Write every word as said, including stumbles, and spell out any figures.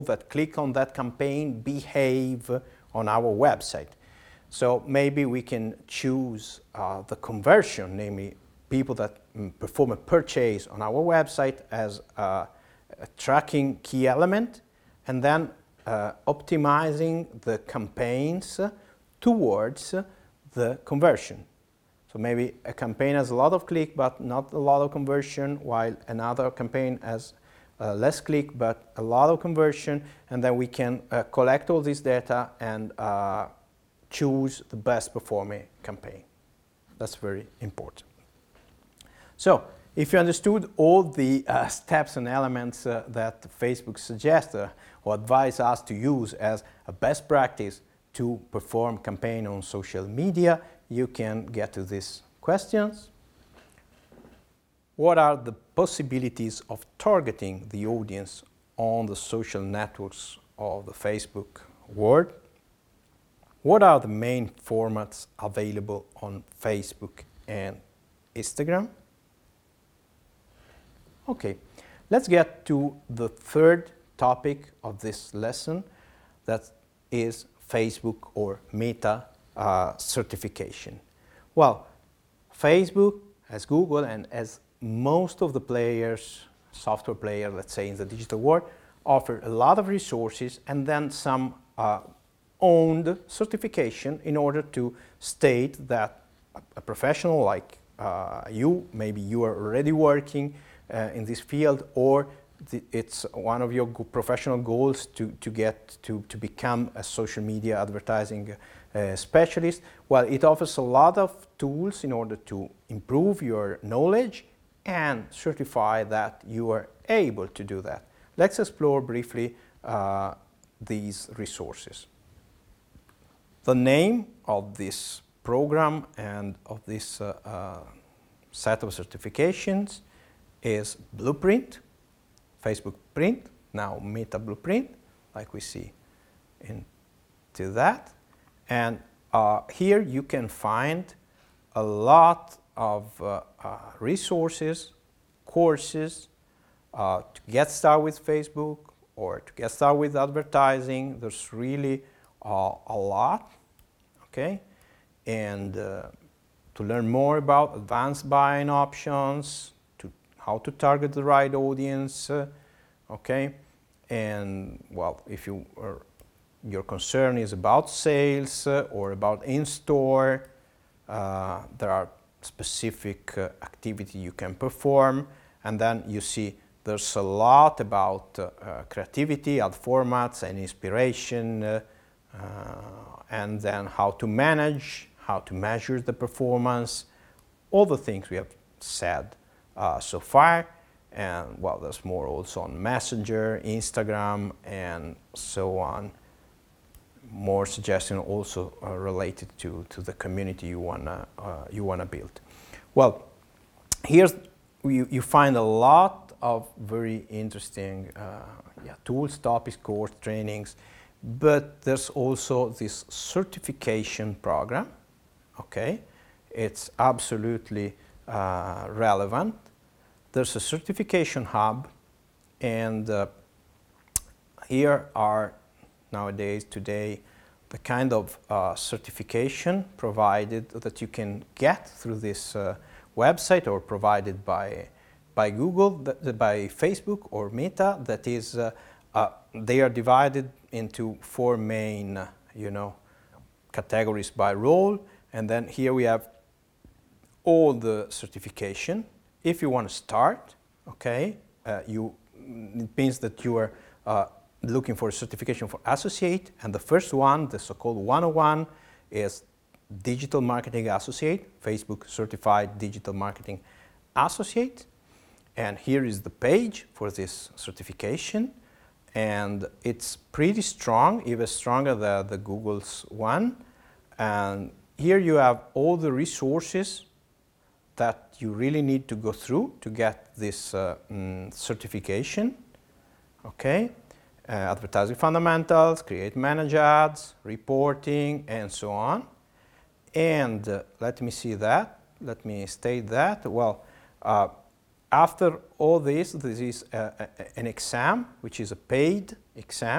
that click on that campaign behave on our website. So maybe we can choose uh, the conversion, namely people that mm, perform a purchase on our website as a, a tracking key element, and then uh, optimizing the campaigns towards the conversion. So maybe a campaign has a lot of click but not a lot of conversion, while another campaign has uh, less click but a lot of conversion, and then we can uh, collect all this data and uh, choose the best performing campaign. That's very important. So if you understood all the uh, steps and elements uh, that Facebook suggests uh, or advise us to use as a best practice to perform campaign on social media, you can get to these questions. What are the possibilities of targeting the audience on the social networks of the Facebook world? What are the main formats available on Facebook and Instagram? Okay, let's get to the third topic of this lesson, that is Facebook or Meta uh, certification. Well, Facebook, as Google, and as most of the players, software players, let's say in the digital world, offer a lot of resources and then some uh, owned certification in order to state that a professional like uh, you, maybe you are already working uh, in this field, or the, it's one of your professional goals to, to get to, to become a social media advertising uh, specialist. Well, it offers a lot of tools in order to improve your knowledge and certify that you are able to do that. Let's explore briefly uh, these resources. The name of this program and of this uh, uh, set of certifications is Blueprint, Facebook Print, now Meta Blueprint, like we see into that. And uh, here you can find a lot of uh, uh, resources, courses uh, to get started with Facebook or to get started with advertising. There's really uh, a lot, okay? And uh, to learn more about advanced buying options, to how to target the right audience, uh, okay? And well, if you are, your concern is about sales uh, or about in-store, uh, there are specific uh, activity you can perform, and then you see there's a lot about uh, uh, creativity, ad formats and inspiration, uh, uh, and then how to manage, how to measure the performance, all the things we have said uh, so far. And well, there's more also on Messenger, Instagram, and so on. More suggestion also uh, related to, to the community you wanna uh, you wanna build. Well, here's you, you find a lot of very interesting uh, yeah, tools, topics, course, trainings, but there's also this certification program. Okay, it's absolutely uh, relevant. There's a certification hub, and uh, here are nowadays, today, the kind of uh, certification provided that you can get through this uh, website or provided by by Google, that, by Facebook or Meta. That is, uh, uh, they are divided into four main, uh, you know, categories by role, and then here we have all the certification. If you want to start, okay, uh, you it means that you are uh, looking for a certification for associate, and the first one, the so-called one oh one, is Digital Marketing Associate, Facebook Certified Digital Marketing Associate. And here is the page for this certification, and it's pretty strong, even stronger than the Google's one. And here you have all the resources that you really need to go through to get this uh, mm, certification, okay? Uh, advertising fundamentals, create, manage ads, reporting, and so on. And uh, let me see that, let me state that. Well, uh, after all this, this is a, a, an exam, which is a paid exam.